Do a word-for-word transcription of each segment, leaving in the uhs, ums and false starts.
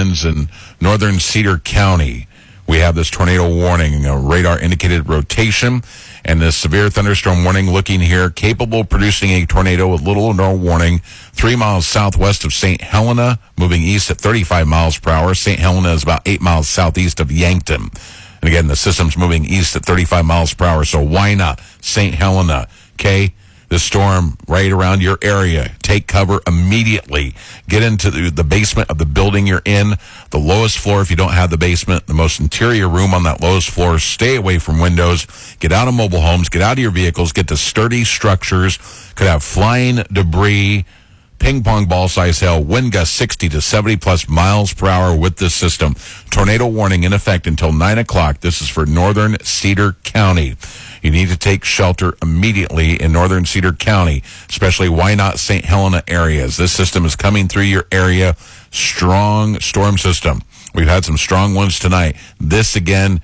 ends in northern Cedar County. We have this tornado warning, a radar indicated rotation, and this severe thunderstorm warning looking here, capable of producing a tornado with little or no warning, three miles southwest of Saint Helena, moving east at thirty-five miles per hour. Saint Helena is about eight miles southeast of Yankton. And again, the system's moving east at thirty-five miles per hour, so why not Saint Helena? Okay? The storm right around your area. Take cover immediately. Get into the, the basement of the building you're in, the lowest floor if you don't have the basement, the most interior room on that lowest floor. Stay away from windows. Get out of mobile homes. Get out of your vehicles. Get to sturdy structures. Could have flying debris, ping pong ball size hail, wind gusts sixty to seventy plus miles per hour with this system. Tornado warning in effect until nine o'clock. This is for northern Cedar County. You need to take shelter immediately in northern Cedar County, especially why not Saint Helena areas. This system is coming through your area. Strong storm system. We've had some strong ones tonight. This again,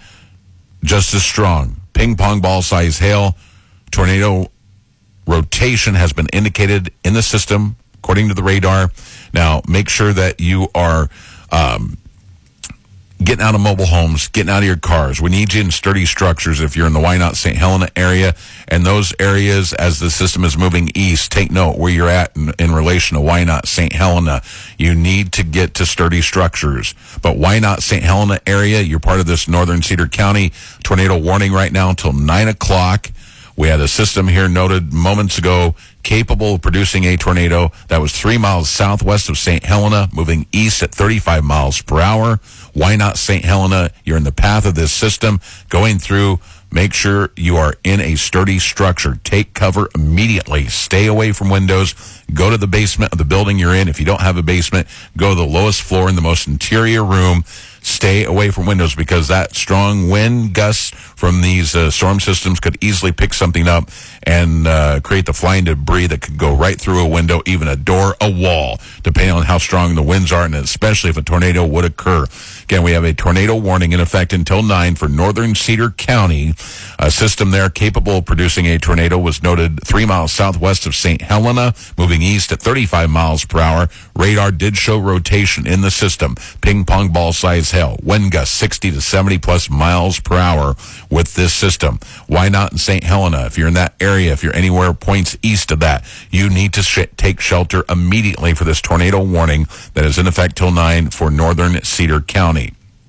just as strong. Ping pong ball size hail. Tornado rotation has been indicated in the system according to the radar. Now, make sure that you are um, getting out of mobile homes, getting out of your cars. We need you in sturdy structures if you're in the Why Not Saint Helena area. And those areas, as the system is moving east, take note where you're at in, in relation to Why Not Saint Helena. You need to get to sturdy structures. But Why Not Saint Helena area, you're part of this northern Cedar County tornado warning right now until nine o'clock. We had a system here noted moments ago capable of producing a tornado that was three miles southwest of Saint Helena, moving east at thirty-five miles per hour. Why not Saint Helena? You're in the path of this system going through. Make sure you are in a sturdy structure. Take cover immediately. Stay away from windows. Go to the basement of the building you're in. If you don't have a basement, go to the lowest floor in the most interior room. Stay away from windows because that strong wind gusts from these uh, storm systems could easily pick something up and uh, create the flying debris that could go right through a window, even a door, a wall, depending on how strong the winds are, and especially if a tornado would occur. Again, we have a tornado warning in effect until nine for northern Cedar County. A system there capable of producing a tornado was noted three miles southwest of Saint Helena, moving east at thirty-five miles per hour. Radar did show rotation in the system. Ping pong ball size hail. Wind gusts sixty to seventy plus miles per hour with this system. Why not in Saint Helena? If you're in that area, if you're anywhere points east of that, you need to sh- take shelter immediately for this tornado warning that is in effect till nine for northern Cedar County.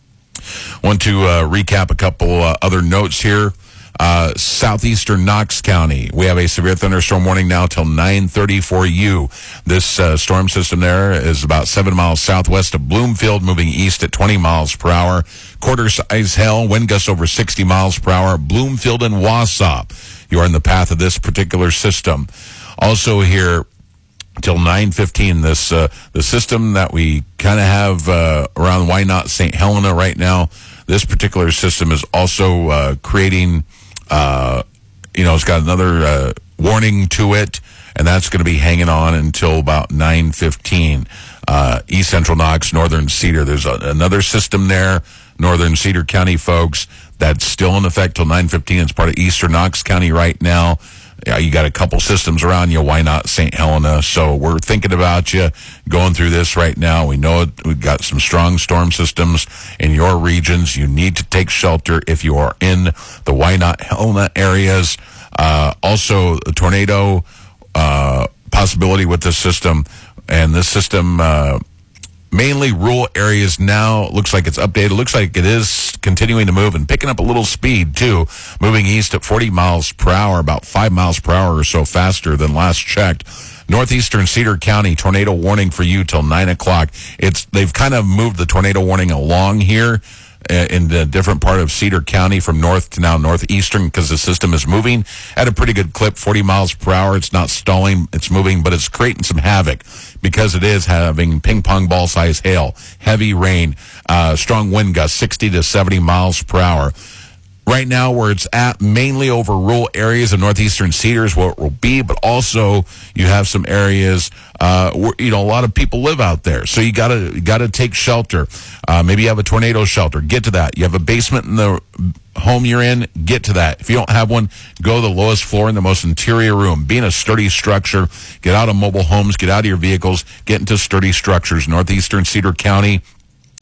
Want to uh, recap a couple uh, other notes here. Uh, southeastern Knox County, we have a severe thunderstorm warning now till nine thirty for you. This uh, storm system there is about seven miles southwest of Bloomfield, moving east at twenty miles per hour. Quarter size hail, wind gusts over sixty miles per hour. Bloomfield and Wausau, you are in the path of this particular system. Also here, till nine fifteen, this uh, the system that we kind of have uh, around Why Not Saint Helena right now, this particular system is also uh, creating, uh, you know, it's got another uh, warning to it, and that's going to be hanging on until about nine fifteen. Uh, East Central Knox, Northern Cedar, there's a, another system there, Northern Cedar County folks, that's still in effect till nine fifteen. It's part of Eastern Knox County right now. Yeah, you got a couple systems around you. Why not Saint Helena? So we're thinking about you going through this right now. We know it, we've got some strong storm systems in your regions. You need to take shelter if you are in the Why Not Helena areas. Uh, also, a tornado uh, possibility with this system. And this system, uh, mainly rural areas now, looks like it's updated. Looks like it is continuing to move and picking up a little speed, too. Moving east at forty miles per hour, about five miles per hour or so faster than last checked. Northeastern Cedar County, tornado warning for you till nine o'clock. It's They've kind of moved the tornado warning along here in the different part of Cedar County from north to now northeastern because the system is moving at a pretty good clip, forty miles per hour. It's not stalling, it's moving, but it's creating some havoc because it is having ping pong ball size hail, heavy rain, uh, strong wind gusts, sixty to seventy miles per hour. Right now, where it's at, mainly over rural areas of northeastern Cedar is where it will be, but also you have some areas uh, where, you know, a lot of people live out there. So you gotta you gotta take shelter. Uh, maybe you have a tornado shelter. Get to that. You have a basement in the home you're in. Get to that. If you don't have one, go to the lowest floor in the most interior room. Be in a sturdy structure. Get out of mobile homes. Get out of your vehicles. Get into sturdy structures. Northeastern Cedar County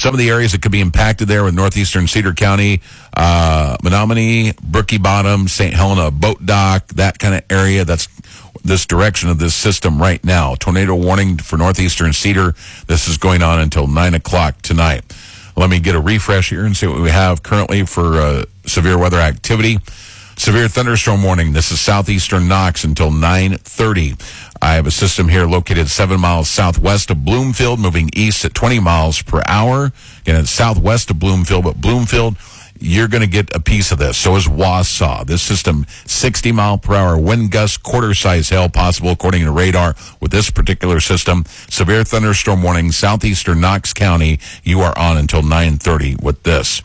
some of the areas that could be impacted there with northeastern Cedar County, uh, Menominee, Brookie Bottom, Saint Helena Boat Dock, that kind of area. That's this direction of this system right now. Tornado warning for northeastern Cedar. This is going on until nine o'clock tonight. Let me get a refresh here and see what we have currently for uh, severe weather activity. Severe thunderstorm warning. This is southeastern Knox until nine thirty. I have a system here located seven miles southwest of Bloomfield, moving east at twenty miles per hour. Again, it's southwest of Bloomfield, but Bloomfield, you're going to get a piece of this. So is Wausau. This system, sixty mile per hour wind gusts, quarter size hail possible according to radar with this particular system. Severe thunderstorm warning, southeastern Knox County. You are on until nine thirty with this.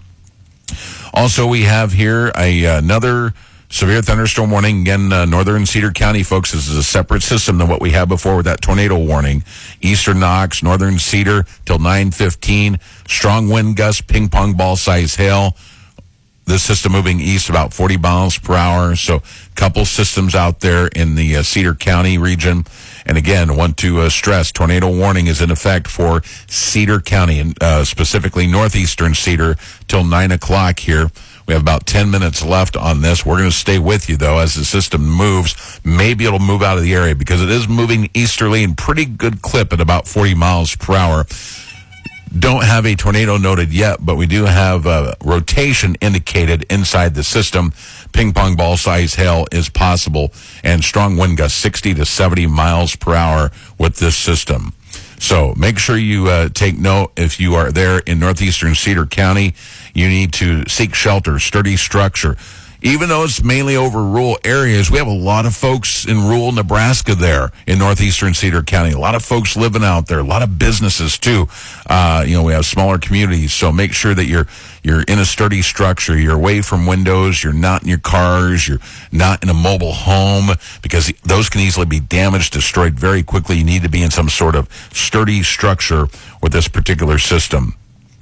Also, we have here a, another severe thunderstorm warning. Again, uh, northern Cedar County, folks, this is a separate system than what we had before with that tornado warning. Eastern Knox, northern Cedar till nine fifteen. Strong wind gusts, ping pong ball size hail. This system moving east about forty miles per hour. So a couple systems out there in the uh, Cedar County region. And again, I want to uh, stress, tornado warning is in effect for Cedar County, and uh, specifically northeastern Cedar, till nine o'clock here. We have about ten minutes left on this. We're going to stay with you, though, as the system moves. Maybe it'll move out of the area because it is moving easterly in pretty good clip at about forty miles per hour. Don't have a tornado noted yet, but we do have a rotation indicated inside the system. Ping pong ball size hail is possible, and strong wind gusts sixty to seventy miles per hour with this system. So make sure you uh, take note. If you are there in northeastern Cedar County, you need to seek shelter, sturdy structure. Even though it's mainly over rural areas, we have a lot of folks in rural Nebraska there in northeastern Cedar County. A lot of folks living out there, a lot of businesses too. Uh, you know, we have smaller communities, so make sure that you're you're in a sturdy structure. You're away from windows. You're not in your cars. You're not in a mobile home because those can easily be damaged, destroyed very quickly. You need to be in some sort of sturdy structure with this particular system.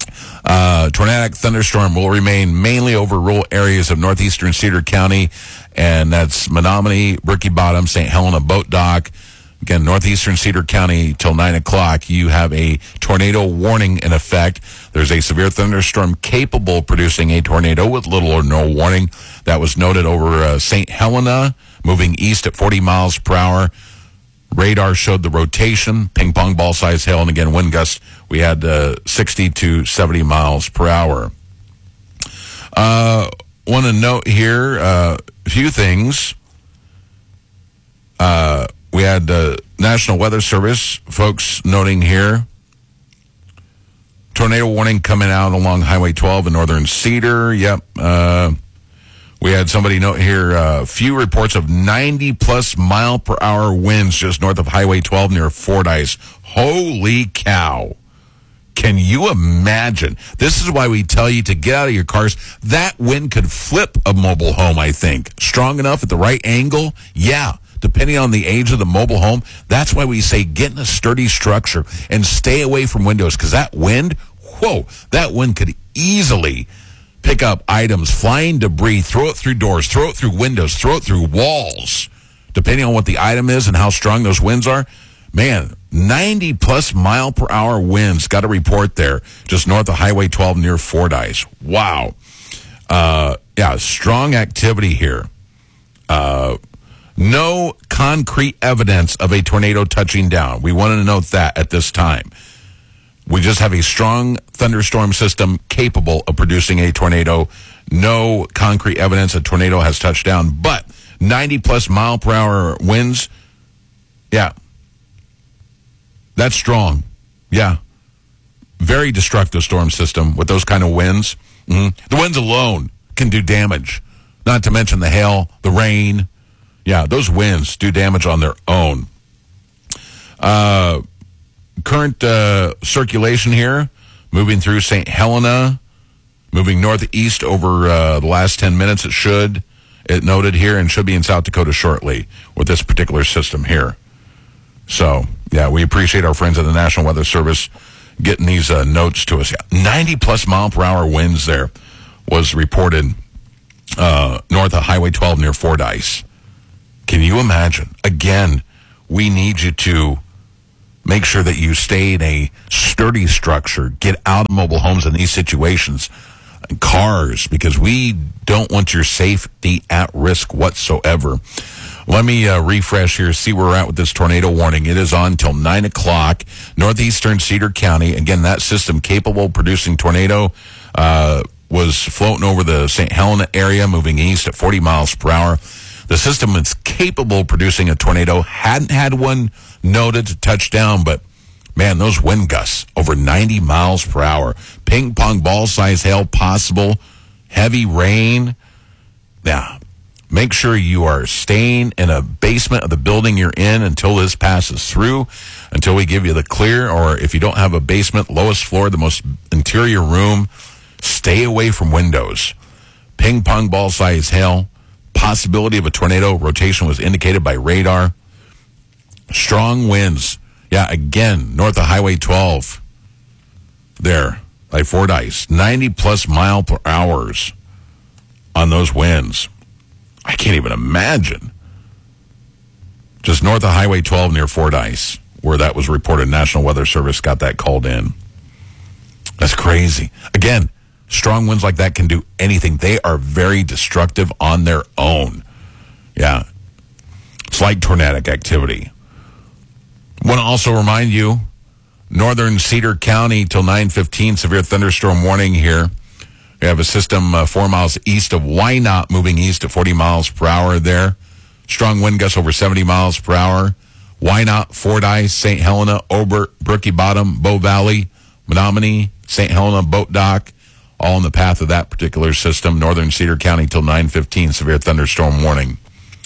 Uh, tornadic thunderstorm will remain mainly over rural areas of northeastern Cedar County, and that's Menominee, Brookie Bottom, Saint Helena Boat Dock. Again, northeastern Cedar County till nine o'clock. You have a tornado warning in effect. There's a severe thunderstorm capable of producing a tornado with little or no warning. That was noted over uh, Saint Helena, moving east at forty miles per hour. Radar showed the rotation, ping pong ball size hail, and again, wind gusts. We had uh, sixty to seventy miles per hour. Uh, want to note here uh, a few things. Uh, we had the National Weather Service folks noting here. Tornado warning coming out along Highway twelve in northern Cedar. Yep. Uh, We had somebody note here, a uh, few reports of ninety plus mile per hour winds just north of Highway twelve near Fordyce. Holy cow. Can you imagine? This is why we tell you to get out of your cars. That wind could flip a mobile home, I think. Strong enough at the right angle? Yeah. Depending on the age of the mobile home. That's why we say get in a sturdy structure and stay away from windows, because that wind, whoa, that wind could easily pick up items, flying debris, throw it through doors, throw it through windows, throw it through walls. Depending on what the item is and how strong those winds are, man, ninety plus mile per hour winds, got a report there, just north of Highway twelve near Fordyce. Wow. Uh, yeah, strong activity here. Uh, no concrete evidence of a tornado touching down. We want to note that at this time. We just have a strong thunderstorm system capable of producing a tornado. No concrete evidence a tornado has touched down, but ninety plus mile per hour winds, yeah, that's strong. Yeah, very destructive storm system with those kind of winds. Mm-hmm. The winds alone can do damage, not to mention the hail, the rain. Yeah, those winds do damage on their own. Uh... Current uh, circulation here, moving through Saint Helena, moving northeast over uh, the last ten minutes. It should, it noted here, and should be in South Dakota shortly with this particular system here. So, yeah, we appreciate our friends at the National Weather Service getting these uh, notes to us. ninety plus mile per hour winds there was reported uh, north of Highway twelve near Fordyce. Can you imagine? Again, we need you to make sure that you stay in a sturdy structure. Get out of mobile homes in these situations. Cars, because we don't want your safety at risk whatsoever. Let me uh, refresh here, see where we're at with this tornado warning. It is on till nine o'clock. Northeastern Cedar County. Again, that system capable of producing tornado uh, was floating over the Saint Helena area, moving east at forty miles per hour. The system is capable of producing a tornado. Hadn't had one noted to touch down, but man, those wind gusts over ninety miles per hour. Ping pong ball size hail possible. Heavy rain. Now, make sure you are staying in a basement of the building you're in until this passes through, until we give you the clear. Or if you don't have a basement, lowest floor, the most interior room, stay away from windows. Ping pong ball size hail. Possibility of a tornado. Rotation was indicated by radar. Strong winds. Yeah, again, north of Highway twelve. There, by Fordyce. ninety plus mile per hours on those winds. I can't even imagine. Just north of Highway twelve near Fordyce, where that was reported. National Weather Service got that called in. That's crazy. Again, strong winds like that can do anything. They are very destructive on their own. Yeah. It's like tornadic activity. Want to also remind you, northern Cedar County till nine fifteen, severe thunderstorm warning here. We have a system uh, four miles east of Wynot, moving east at forty miles per hour there. Strong wind gusts over seventy miles per hour. Wynot, Fordyce, Saint Helena, Obert, Brookie Bottom, Bow Valley, Menominee, Saint Helena, Boat Dock, all in the path of that particular system. Northern Cedar County till nine fifteen, severe thunderstorm warning.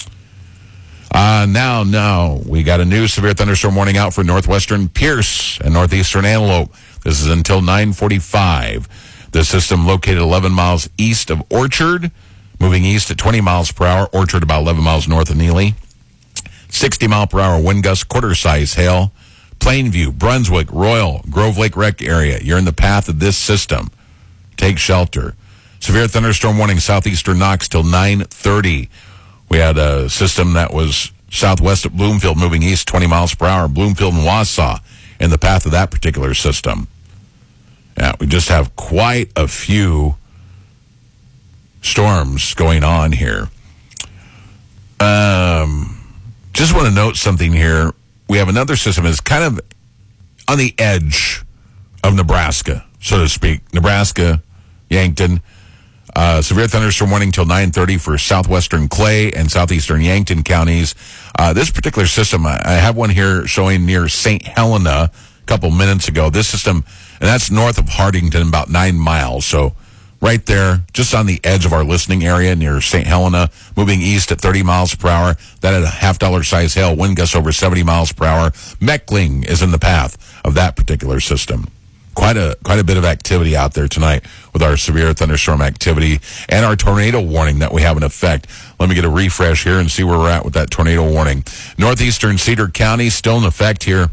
Uh, now, now, we got a new severe thunderstorm warning out for northwestern Pierce and northeastern Antelope. This is until nine forty-five. The system located eleven miles east of Orchard, moving east at twenty miles per hour. Orchard about eleven miles north of Neely. sixty mile per hour wind gusts, quarter size hail. Plainview, Brunswick, Royal, Grove Lake Rec area. You're in the path of this system. Take shelter. Severe thunderstorm warning southeastern Knox till nine thirty. We had a system that was southwest of Bloomfield, moving east twenty miles per hour. Bloomfield and Wausau in the path of that particular system. Yeah, we just have quite a few storms going on here. Um, just want to note something here. We have another system that's kind of on the edge of Nebraska, so to speak. Nebraska, Yankton. Uh, severe thunderstorm warning till nine thirty for southwestern Clay and southeastern Yankton counties. Uh, this particular system, I, I have one here showing near Saint Helena a couple minutes ago. This system, and that's north of Hardington, about nine miles. So right there, just on the edge of our listening area near Saint Helena, moving east at thirty miles per hour. That had a half dollar size hail, wind gusts over seventy miles per hour. Meckling is in the path of that particular system. Quite a quite a bit of activity out there tonight with our severe thunderstorm activity and our tornado warning that we have in effect. Let me get a refresh here and see where we're at with that tornado warning. Northeastern Cedar County still in effect here,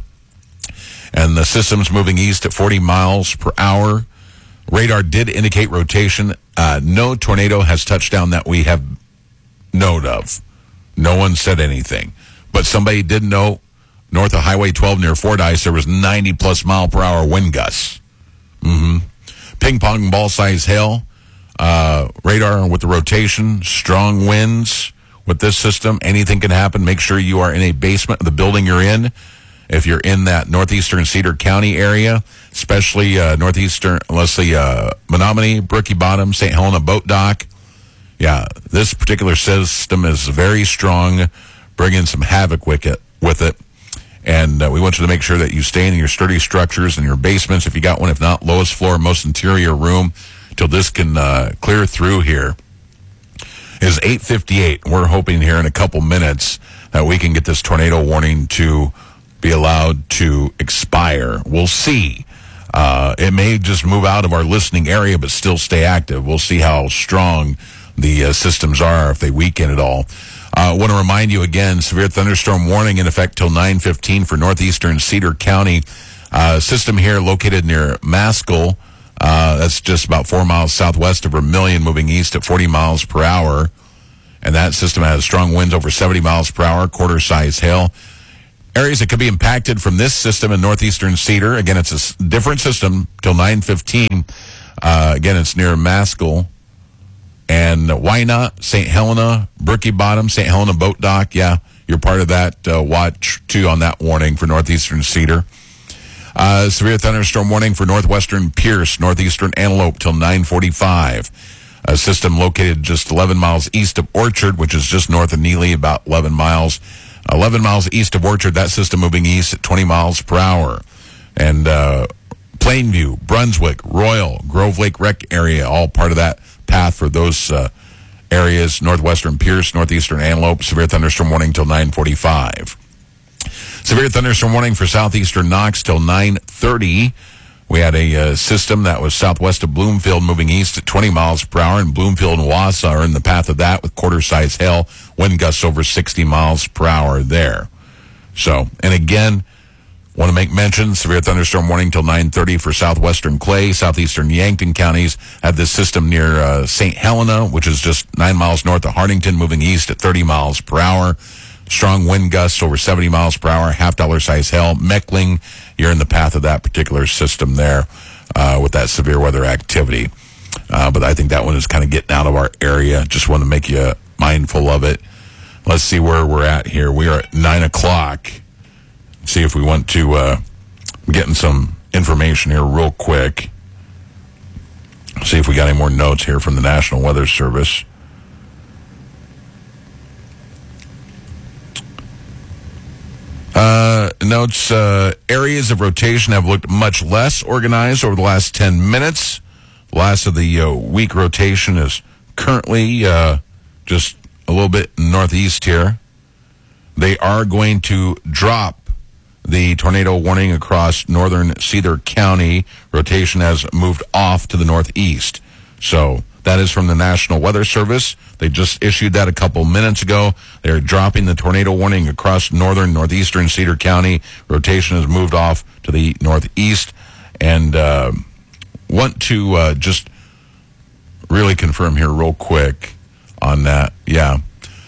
and the system's moving east at forty miles per hour. Radar did indicate rotation. Uh, no tornado has touched down that we have note of. No one said anything, but somebody did know. North of Highway twelve near Fordyce, there was ninety plus mile per hour wind gusts. Mm-hmm. Ping pong ball size hail. Uh, radar with the rotation. Strong winds with this system. Anything can happen. Make sure you are in a basement of the building you're in. If you're in that northeastern Cedar County area, especially uh, northeastern, let's say uh, Menominee, Brookie Bottom, Saint Helena Boat Dock. Yeah, this particular system is very strong, bringing some havoc with it. With it. And uh, we want you to make sure that you stay in your sturdy structures and your basements, if you got one. If not, lowest floor, most interior room, till this can uh, clear through here. It is eight fifty-eight. We're hoping here in a couple minutes that we can get this tornado warning to be allowed to expire. We'll see. Uh, it may just move out of our listening area, but still stay active. We'll see how strong the uh, systems are, if they weaken at all. I uh, want to remind you again, severe thunderstorm warning in effect till nine fifteen for northeastern Cedar County. Uh, system here located near Maskell. Uh, that's just about four miles southwest of Vermilion, moving east at forty miles per hour. And that system has strong winds over seventy miles per hour, quarter size hail. Areas that could be impacted from this system in northeastern Cedar. Again, it's a s- different system till nine fifteen. Uh, again, it's near Maskell. And Wynot, Saint Helena, Brookie Bottom, Saint Helena Boat Dock. Yeah, you're part of that uh, watch, too, on that warning for northeastern Cedar. Uh, severe thunderstorm warning for northwestern Pierce, northeastern Antelope till nine forty-five. A system located just eleven miles east of Orchard, which is just north of Neely, about eleven miles. eleven miles east of Orchard, that system moving east at twenty miles per hour. And uh, Plainview, Brunswick, Royal, Grove Lake Rec area, all part of that path for those uh, areas. Northwestern Pierce, northeastern Antelope, severe thunderstorm warning till nine forty-five. Severe thunderstorm warning for southeastern Knox till nine thirty. We had a uh, system that was southwest of Bloomfield moving east at twenty miles per hour, and Bloomfield and Wausau are in the path of that with quarter-size hail, wind gusts over sixty miles per hour there. So, and again, want to make mention, severe thunderstorm warning till nine thirty for southwestern Clay, southeastern Yankton counties. Had this system near uh, Saint Helena, which is just nine miles north of Hartington, moving east at thirty miles per hour. Strong wind gusts over seventy miles per hour, half-dollar size hail. Meckling, you're in the path of that particular system there uh, with that severe weather activity. Uh, but I think that one is kind of getting out of our area. Just want to make you mindful of it. Let's see where we're at here. We are at nine o'clock. See if we want to uh, getting some information here real quick. See if we got any more notes here from the National Weather Service. Uh, notes, uh, areas of rotation have looked much less organized over the last ten minutes. The last of the uh, week rotation is currently uh, just a little bit northeast here. They are going to drop the tornado warning across northern Cedar County. Rotation has moved off to the northeast. So that is from the National Weather Service. They just issued that a couple minutes ago. They're dropping the tornado warning across northern, northeastern Cedar County. Rotation has moved off to the northeast. And uh, want to uh, just really confirm here real quick on that. Yeah.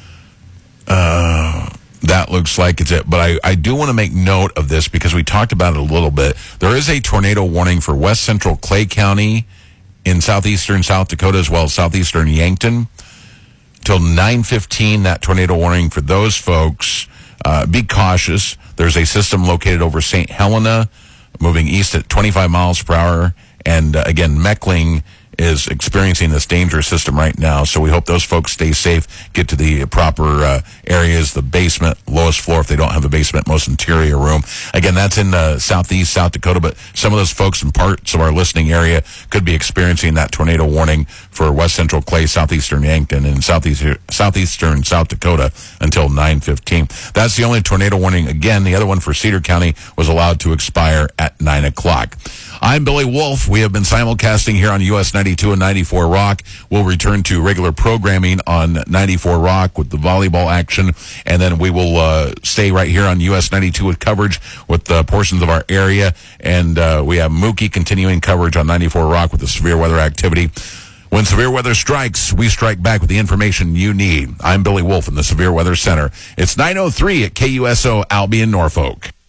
Uh, that looks like it's it. But I, I do want to make note of this because we talked about it a little bit. There is a tornado warning for west central Clay County in southeastern South Dakota, as well as southeastern Yankton. Till nine fifteen, that tornado warning for those folks. Uh, be cautious. There's a system located over Saint Helena, moving east at twenty-five miles per hour. And uh, again, Meckling is experiencing this dangerous system right now. So we hope those folks stay safe, get to the proper uh, areas, the basement, lowest floor if they don't have a basement, most interior room. Again, that's in uh, southeast South Dakota, but some of those folks in parts of our listening area could be experiencing that tornado warning for west central Clay, southeastern Yankton, and southeast, southeastern South Dakota until nine fifteen. That's the only tornado warning. Again, the other one for Cedar County was allowed to expire at nine o'clock. I'm Billy Wolf. We have been simulcasting here on U S ninety-two and ninety-four Rock. We'll return to regular programming on ninety-four Rock with the volleyball action, and then we will uh, stay right here on U S ninety-two with coverage with uh, portions of our area, and uh, we have Mookie continuing coverage on ninety-four Rock with the severe weather activity. When severe weather strikes, we strike back with the information you need. I'm Billy Wolf in the Severe Weather Center. It's nine oh three at K U S O Albion, Norfolk.